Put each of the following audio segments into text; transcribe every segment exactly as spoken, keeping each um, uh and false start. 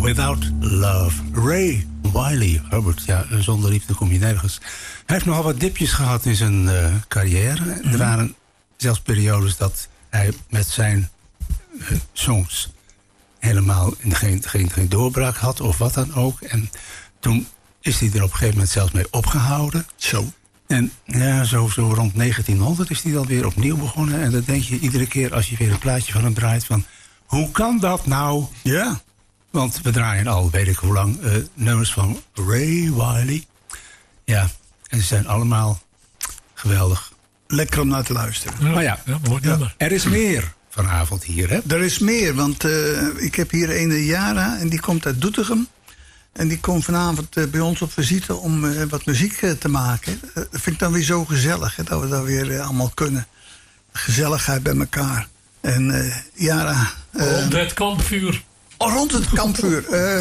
Without Love. Ray Wylie, Herbert, ja, zonder liefde kom je nergens. Hij heeft nogal wat dipjes gehad in zijn uh, carrière. Mm-hmm. Er waren zelfs periodes dat hij met zijn uh, songs helemaal geen, geen, geen doorbraak had of wat dan ook. En toen is hij er op een gegeven moment zelfs mee opgehouden. Zo. En ja, zo, zo rond negentienhonderd is hij dan weer opnieuw begonnen. En dan denk je iedere keer als je weer een plaatje van hem draait van... hoe kan dat nou? Ja. Want we draaien al, weet ik hoe lang, uh, nummers van Ray Wylie. Ja, en ze zijn allemaal geweldig. Lekker om naar te luisteren. Ja, maar ja, ja, mooi nummer. Er is meer vanavond hier, hè? Er is meer, want uh, ik heb hier een Yara en die komt uit Doetinchem. En die komt vanavond uh, bij ons op visite om uh, wat muziek uh, te maken. Uh, dat vind ik dan weer zo gezellig, hè, dat we dat weer uh, allemaal kunnen. Gezelligheid bij elkaar. En uh, Yara... Uh, rond het kampvuur. Oh, rond het kampvuur. Uh,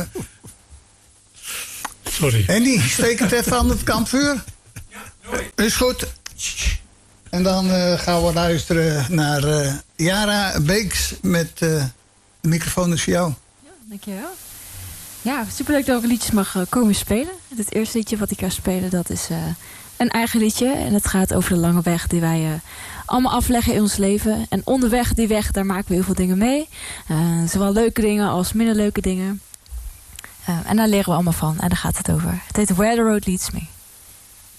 Sorry. Andy, steek het even aan het kampvuur. Ja, is goed. En dan uh, gaan we luisteren naar uh, Yara Beeks met uh, de microfoon is voor jou. Ja, dankjewel. Ja, superleuk dat ik liedjes mag uh, komen spelen. Het eerste liedje wat ik ga spelen, dat is uh, een eigen liedje. En het gaat over de lange weg die wij uh, allemaal afleggen in ons leven. En onderweg die weg, daar maken we heel veel dingen mee. Uh, zowel leuke dingen als minder leuke dingen. Uh, en daar leren we allemaal van. En daar gaat het over. Het heet Where the Road Leads Me.